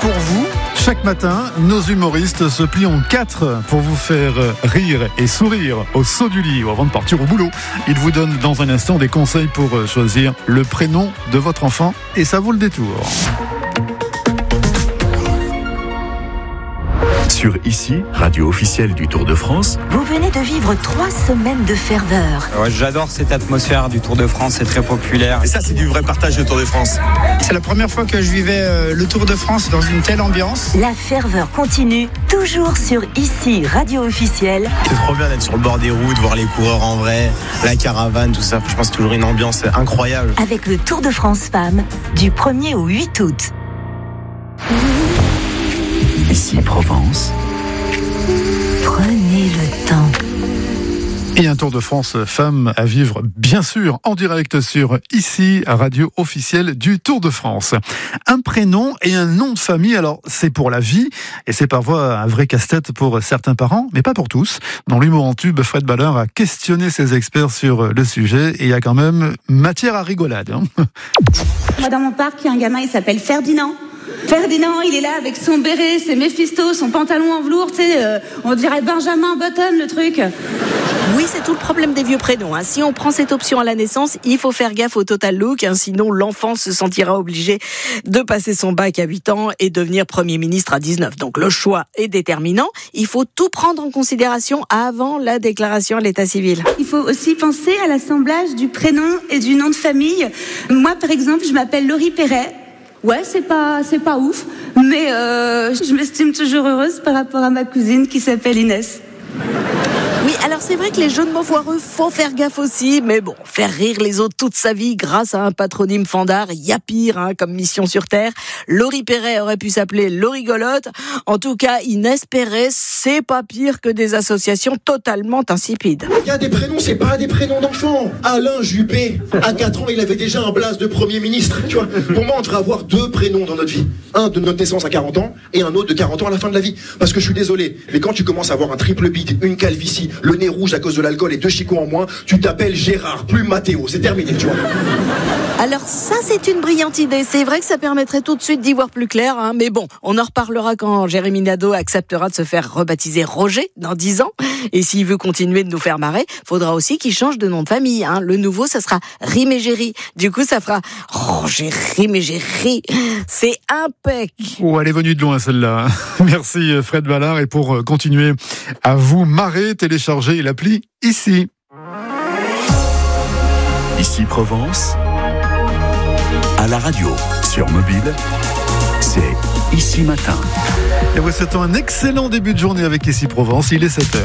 Pour vous, chaque matin, nos humoristes se plient en 4 pour vous faire rire et sourire au saut du lit ou avant de partir au boulot. Ils vous donnent dans un instant des conseils pour choisir le prénom de votre enfant et ça vaut le détour. Sur ICI, radio officielle du Tour de France. Vous venez de vivre 3 semaines de ferveur. Ouais, j'adore cette atmosphère du Tour de France, c'est très populaire. Et ça, c'est du vrai partage du Tour de France. C'est la première fois que je vivais le Tour de France dans une telle ambiance. La ferveur continue, toujours sur ICI, radio officielle. C'est trop bien d'être sur le bord des routes, voir les coureurs en vrai, la caravane, tout ça. Je pense toujours une ambiance incroyable. Avec le Tour de France Femmes, du 1er au 8 août. ICI Provence. Prenez le temps. Et un Tour de France femmes à vivre, bien sûr, en direct sur ICI, radio officielle du Tour de France. Un prénom et un nom de famille, alors c'est pour la vie, et c'est parfois un vrai casse-tête pour certains parents, mais pas pour tous. Dans l'humour en tube, Fred Ballard a questionné ses experts sur le sujet, et il y a quand même matière à rigolade. Moi, dans mon parc, il y a un gamin, il s'appelle Ferdinand. Ferdinand, il est là avec son béret, ses Méphisto, son pantalon en velours, tu sais, on dirait Benjamin Button, le truc. Oui, c'est tout le problème des vieux prénoms. Si on prend cette option à la naissance, il faut faire gaffe au total look, sinon l'enfant se sentira obligé de passer son bac à 8 ans et devenir Premier ministre à 19. Donc le choix est déterminant. Il faut tout prendre en considération avant la déclaration à l'état civil. Il faut aussi penser à l'assemblage du prénom et du nom de famille. Moi, par exemple, je m'appelle Laurie Perret. Ouais, c'est pas ouf, mais je m'estime toujours heureuse par rapport à ma cousine qui s'appelle Inès. Oui, alors c'est vrai que les jeux de mots foireux, faut faire gaffe aussi, mais bon, faire rire les autres toute sa vie grâce à un patronyme fandard, y a pire comme mission sur Terre. Laurie Perret aurait pu s'appeler Laurigolotte. En tout cas, Inès Perret, c'est pas pire que des associations totalement insipides. Il y a des prénoms, c'est pas des prénoms d'enfants. Alain Juppé, à 4 ans, il avait déjà un blase de Premier ministre. Tu vois, pour moi, on devrait avoir 2 prénoms dans notre vie. Un de notre naissance à 40 ans et un autre de 40 ans à la fin de la vie. Parce que je suis désolé, mais quand tu commences à avoir un triple bide, une calvitie, le nez rouge à cause de l'alcool et 2 chicots en moins, tu t'appelles Gérard, plus Mathéo. C'est terminé, tu vois. Alors ça, c'est une brillante idée. C'est vrai que ça permettrait tout de suite d'y voir plus clair, mais bon, on en reparlera quand Jérémy Nadeau acceptera de se faire rebaptiser Roger dans 10 ans. Et s'il veut continuer de nous faire marrer, faudra aussi qu'il change de nom de famille. Le nouveau, ça sera Rimégéry. Du coup, ça fera Roger Rimégéry. C'est impec. Oh, elle est venue de loin celle-là. Merci Fred Ballard. Et pour continuer à vous marrer, téléchargez l'appli ICI. ICI Provence. À la radio, sur mobile, c'est ICI Matin. Et vous souhaitons un excellent début de journée avec ICI Provence. Il est 7h.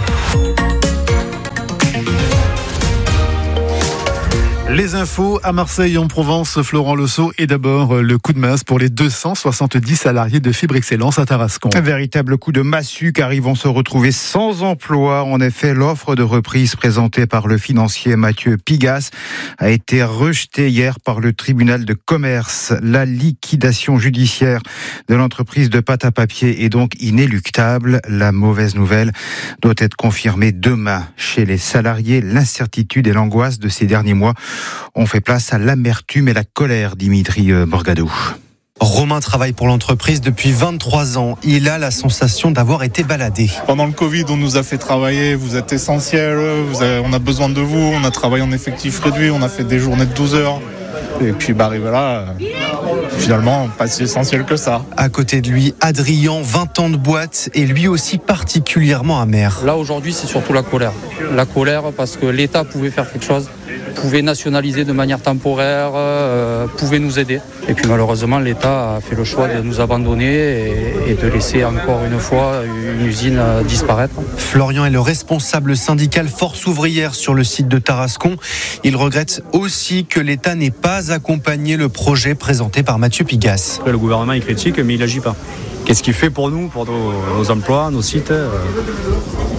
Les infos à Marseille en Provence, Florent Lesault, et d'abord le coup de masse pour les 270 salariés de Fibre Excellence à Tarascon. Un véritable coup de massue car ils vont se retrouver sans emploi. En effet, l'offre de reprise présentée par le financier Mathieu Pigasse a été rejetée hier par le tribunal de commerce. La liquidation judiciaire de l'entreprise de pâte à papier est donc inéluctable. La mauvaise nouvelle doit être confirmée demain. Chez les salariés, l'incertitude et l'angoisse de ces derniers mois ont fait place à l'amertume et la colère, Dimitri Borgado. Romain travaille pour l'entreprise depuis 23 ans. Il a la sensation d'avoir été baladé. Pendant le Covid, on nous a fait travailler, vous êtes essentiel, on a besoin de vous, on a travaillé en effectif réduit, on a fait des journées de 12 heures. Et puis arrivé là, finalement, pas si essentiel que ça. À côté de lui, Adrien, 20 ans de boîte, et lui aussi particulièrement amer. Là, aujourd'hui, c'est surtout la colère. La colère parce que l'État pouvait faire quelque chose, pouvait nationaliser de manière temporaire, pouvait nous aider. Et puis malheureusement, l'État a fait le choix de nous abandonner et de laisser encore une fois une usine disparaître. Florian est le responsable syndical Force ouvrière sur le site de Tarascon. Il regrette aussi que l'État n'ait pas accompagné le projet présenté par Mathieu Pigasse. Le gouvernement il critique mais il n'agit pas. Qu'est-ce qu'il fait pour nous, pour nos emplois, nos sites ?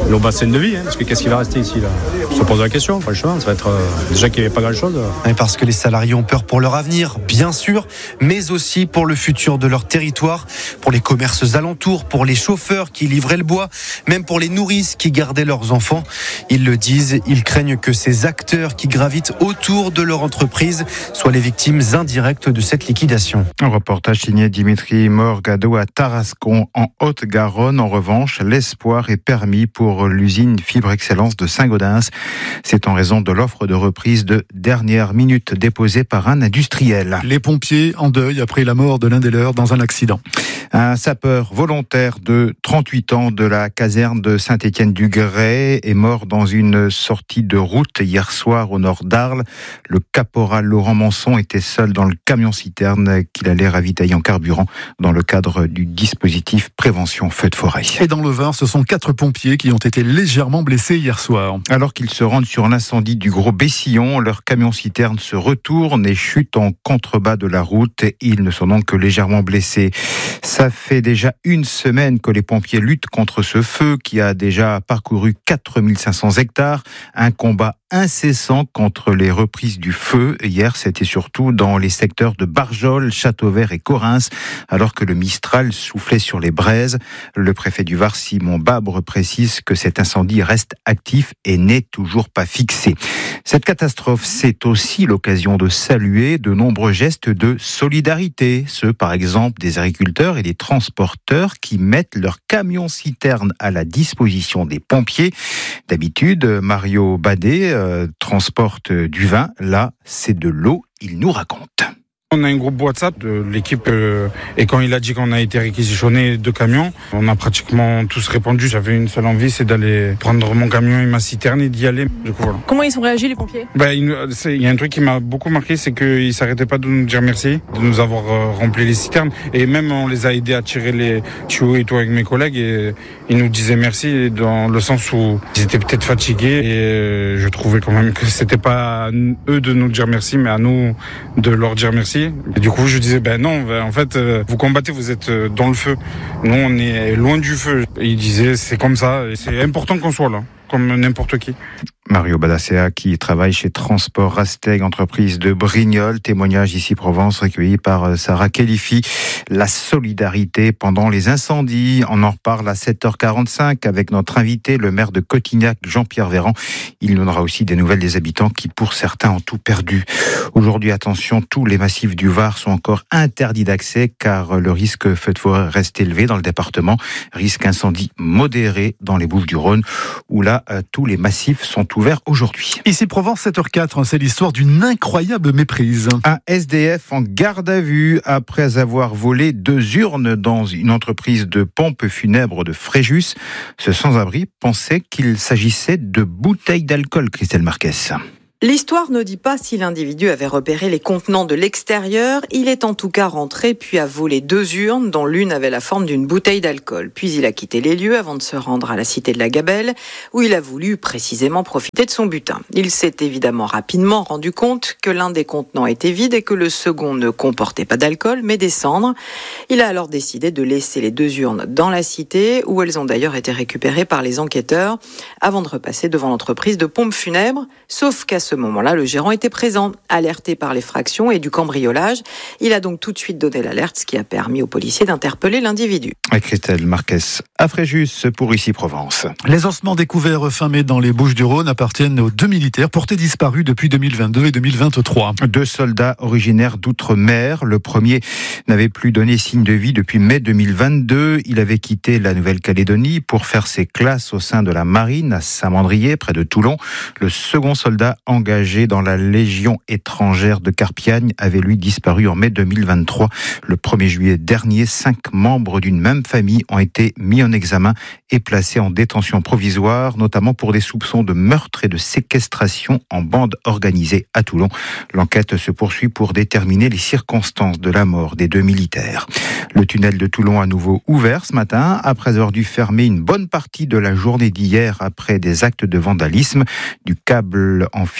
nos bassins de vie, parce que qu'est-ce qui va rester ici là ? On se pose la question, franchement, ça va être déjà qu'il n'y avait pas grand-chose. Et parce que les salariés ont peur pour leur avenir, bien sûr, mais aussi pour le futur de leur territoire, pour les commerces alentours, pour les chauffeurs qui livraient le bois, même pour les nourrices qui gardaient leurs enfants. Ils le disent, ils craignent que ces acteurs qui gravitent autour de leur entreprise soient les victimes indirectes de cette liquidation. Un reportage signé Dimitri Morgado à Tarascon, en Haute-Garonne. En revanche, l'espoir est permis pour l'usine Fibre Excellence de Saint-Gaudens. C'est en raison de l'offre de reprise de dernière minute déposée par un industriel. Les pompiers en deuil après la mort de l'un des leurs dans un accident. Un sapeur volontaire de 38 ans de la caserne de Saint-Étienne-du-Grès est mort dans une sortie de route hier soir au nord d'Arles. Le caporal Laurent Manson était seul dans le camion-citerne qu'il allait ravitailler en carburant dans le cadre du dispositif prévention feu de forêt. Et dans le Var, ce sont 4 pompiers qui ont été légèrement blessés hier soir. Alors qu'ils se rendent sur l'incendie du Gros Bessillon, leur camion-citerne se retourne et chute en contrebas de la route. Ils ne sont donc que légèrement blessés. Ça fait déjà une semaine que les pompiers luttent contre ce feu qui a déjà parcouru 4500 hectares. Un combat incessant contre les reprises du feu. Hier, c'était surtout dans les secteurs de Barjol, Châteauvert et Correns, alors que le Mistral soufflait sur les braises. Le préfet du Var, Simon Babre, précise que cet incendie reste actif et n'est toujours pas fixé. Cette catastrophe, c'est aussi l'occasion de saluer de nombreux gestes de solidarité. Ceux, par exemple, des agriculteurs et des transporteurs qui mettent leurs camions-citernes à la disposition des pompiers. D'habitude, Mario Badet transporte du vin. Là, c'est de l'eau. Il nous raconte. On a un groupe WhatsApp de l'équipe et quand il a dit qu'on a été réquisitionné 2 camions, on a pratiquement tous répondu. J'avais une seule envie, c'est d'aller prendre mon camion et ma citerne et d'y aller. Du coup, voilà. Comment ils ont réagi les pompiers ? Il y a un truc qui m'a beaucoup marqué, c'est qu'ils s'arrêtaient pas de nous dire merci, de nous avoir rempli les citernes et même on les a aidés à tirer les tuyaux et tout avec mes collègues et ils nous disaient merci dans le sens où ils étaient peut-être fatigués et je trouvais quand même que c'était pas à eux de nous dire merci mais à nous de leur dire merci. Et du coup, je disais, en fait, vous combattez, vous êtes dans le feu. Nous, on est loin du feu. Et il disait, c'est comme ça, et c'est important qu'on soit là, comme n'importe qui. Mario Badacea qui travaille chez Transport Rasteg, entreprise de Brignoles. Témoignage ici Provence recueilli par Sarah Kelifi. La solidarité pendant les incendies. On en reparle à 7h45 avec notre invité, le maire de Cotignac, Jean-Pierre Véran. Il donnera aussi des nouvelles des habitants qui, pour certains, ont tout perdu. Aujourd'hui, attention, tous les massifs du Var sont encore interdits d'accès car le risque feu de forêt reste élevé dans le département. Risque incendie modéré dans les Bouches-du-Rhône où là, tous les massifs sont ouvert aujourd'hui. Ici Provence, 7h04, c'est l'histoire d'une incroyable méprise. Un SDF en garde à vue après avoir volé 2 urnes dans une entreprise de pompes funèbres de Fréjus. Ce sans-abri pensait qu'il s'agissait de bouteilles d'alcool, Christelle Marquez. L'histoire ne dit pas si l'individu avait repéré les contenants de l'extérieur. Il est en tout cas rentré puis a volé 2 urnes dont l'une avait la forme d'une bouteille d'alcool. Puis il a quitté les lieux avant de se rendre à la cité de la Gabelle où il a voulu précisément profiter de son butin. Il s'est évidemment rapidement rendu compte que l'un des contenants était vide et que le second ne comportait pas d'alcool mais des cendres. Il a alors décidé de laisser les 2 urnes dans la cité où elles ont d'ailleurs été récupérées par les enquêteurs avant de repasser devant l'entreprise de pompes funèbres. Sauf qu'à ce moment-là, le gérant était présent, alerté par l'effraction et du cambriolage. Il a donc tout de suite donné l'alerte, ce qui a permis aux policiers d'interpeller l'individu. Et Christelle Marquez à Fréjus pour ici Provence. Les ossements découverts fin mai dans les Bouches-du-Rhône appartiennent aux 2 militaires portés disparus depuis 2022 et 2023. 2 soldats originaires d'outre-mer. Le premier n'avait plus donné signe de vie depuis mai 2022. Il avait quitté la Nouvelle-Calédonie pour faire ses classes au sein de la marine à Saint-Mandrier, près de Toulon. Le second soldat engagé dans la Légion étrangère de Carpiagne avait lui disparu en mai 2023. Le 1er juillet dernier, 5 membres d'une même famille ont été mis en examen et placés en détention provisoire, notamment pour des soupçons de meurtre et de séquestration en bande organisée à Toulon. L'enquête se poursuit pour déterminer les circonstances de la mort des 2 militaires. Le tunnel de Toulon à nouveau ouvert ce matin, après avoir dû fermer une bonne partie de la journée d'hier après des actes de vandalisme. Du câble en fibre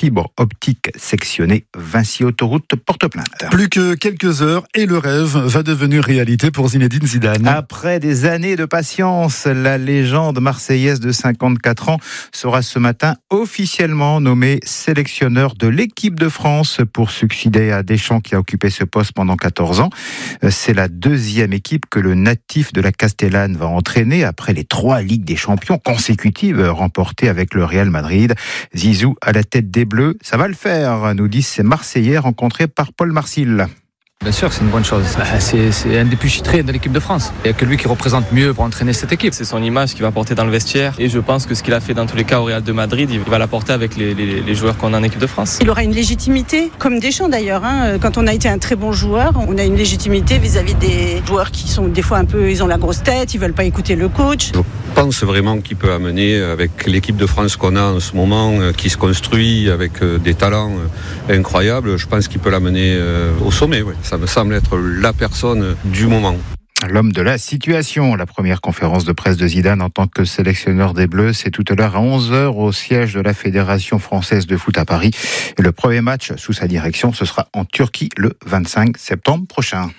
fibre optique sectionnée. Vinci Autoroute porte plainte. Plus que quelques heures et le rêve va devenir réalité pour Zinedine Zidane. Après des années de patience, la légende marseillaise de 54 ans sera ce matin officiellement nommée sélectionneur de l'équipe de France pour succéder à Deschamps qui a occupé ce poste pendant 14 ans. C'est la deuxième équipe que le natif de la Castellane va entraîner après les 3 Ligues des Champions consécutives remportées avec le Real Madrid. Zizou à la tête des Bleus, ça va le faire, nous disent ces Marseillais rencontrés par Paul Marcil. Bien sûr, c'est une bonne chose. C'est un des plus chitrés de l'équipe de France. Il n'y a que lui qui représente mieux pour entraîner cette équipe. C'est son image qu'il va porter dans le vestiaire. Et je pense que ce qu'il a fait dans tous les cas au Real de Madrid, il va l'apporter avec les joueurs qu'on a en équipe de France. Il aura une légitimité, comme Deschamps d'ailleurs. Quand on a été un très bon joueur, on a une légitimité vis-à-vis des joueurs qui sont des fois un peu, ils ont la grosse tête, ils veulent pas écouter le coach. Je pense vraiment qu'il peut amener, avec l'équipe de France qu'on a en ce moment, qui se construit avec des talents incroyables, je pense qu'il peut l'amener au sommet. Ouais. Ça me semble être la personne du moment. L'homme de la situation. La première conférence de presse de Zidane en tant que sélectionneur des Bleus, c'est tout à l'heure à 11h au siège de la Fédération française de foot à Paris. Et le premier match sous sa direction, ce sera en Turquie le 25 septembre prochain.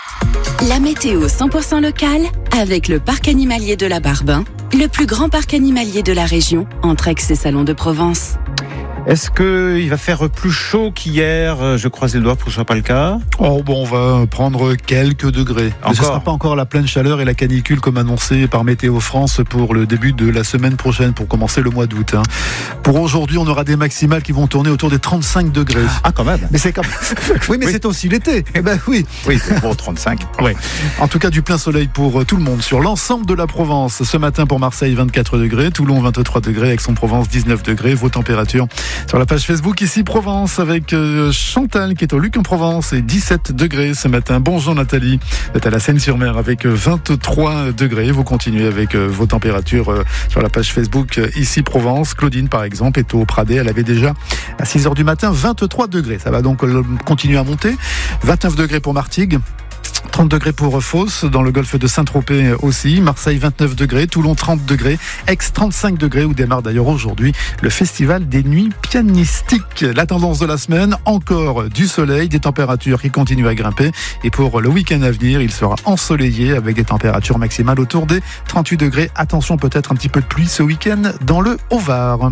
La météo 100% locale avec le parc animalier de la Barbin, le plus grand parc animalier de la région, entre Aix et Salon de Provence. Est-ce qu'il va faire plus chaud qu'hier ? Je croise les doigts pour que ce soit pas le cas. Oh bon, on va prendre quelques degrés. Mais ce ne sera pas encore la pleine chaleur et la canicule comme annoncé par Météo France pour le début de la semaine prochaine, pour commencer le mois d'août. Pour aujourd'hui, on aura des maximales qui vont tourner autour des 35 degrés. Ah, quand même. Mais c'est quand même... Oui, mais oui. C'est aussi l'été. Eh ben oui. Oui, bon, 35. Oui. En tout cas, du plein soleil pour tout le monde sur l'ensemble de la Provence. Ce matin pour Marseille, 24 degrés. Toulon, 23 degrés. Aix-en-Provence, 19 degrés. Vos températures sur la page Facebook ici Provence avec Chantal qui est au Luc en Provence et 17 degrés ce matin. Bonjour Nathalie, vous êtes à la Seine-sur-Mer avec 23 degrés. Vous continuez avec vos températures sur la page Facebook ici Provence. Claudine par exemple est au Pradet, elle avait déjà à 6h du matin 23 degrés. Ça va donc continuer à monter. 29 degrés pour Martigues. 30 degrés pour Fos, dans le golfe de Saint-Tropez aussi. Marseille, 29 degrés. Toulon, 30 degrés. Aix, 35 degrés, où démarre d'ailleurs aujourd'hui le festival des nuits pianistiques. La tendance de la semaine, encore du soleil, des températures qui continuent à grimper. Et pour le week-end à venir, il sera ensoleillé avec des températures maximales autour des 38 degrés. Attention, peut-être un petit peu de pluie ce week-end dans le Haut-Var.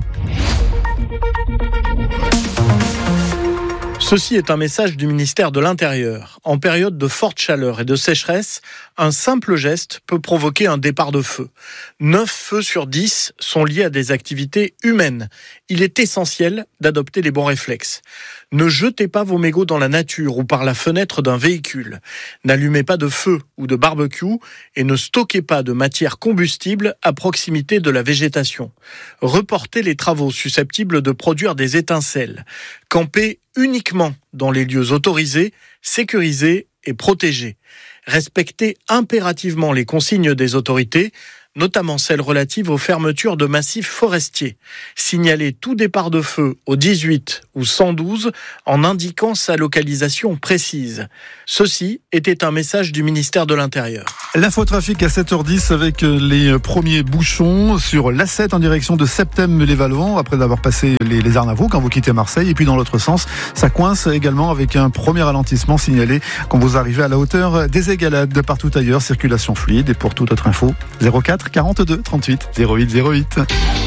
Ceci est un message du ministère de l'Intérieur. En période de forte chaleur et de sécheresse, un simple geste peut provoquer un départ de feu. 9 feux sur 10 sont liés à des activités humaines. Il est essentiel d'adopter les bons réflexes. Ne jetez pas vos mégots dans la nature ou par la fenêtre d'un véhicule. N'allumez pas de feu ou de barbecue et ne stockez pas de matière combustible à proximité de la végétation. Reportez les travaux susceptibles de produire des étincelles. Campez uniquement dans les lieux autorisés, sécurisés et protégés. Respectez impérativement les consignes des autorités, notamment celles relatives aux fermetures de massifs forestiers. Signalez tout départ de feu au 18 ou 112 en indiquant sa localisation précise. Ceci était un message du ministère de l'Intérieur. L'infotrafic à 7h10 avec les premiers bouchons sur l'A7 en direction de Septem-les-Vallons après avoir passé les Arnavaux quand vous quittez Marseille. Et puis dans l'autre sens, ça coince également avec un premier ralentissement signalé quand vous arrivez à la hauteur des Égalades. De partout ailleurs, circulation fluide. Et pour toute autre info, 04 42 38 08 08.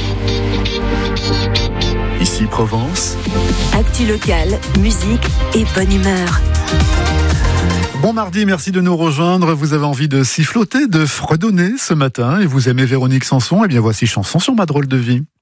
Ici Provence. Actu locale, musique et bonne humeur. Bon mardi, merci de nous rejoindre. Vous avez envie de siffloter, de fredonner ce matin et vous aimez Véronique Sanson. Eh bien voici Chanson sur ma drôle de vie.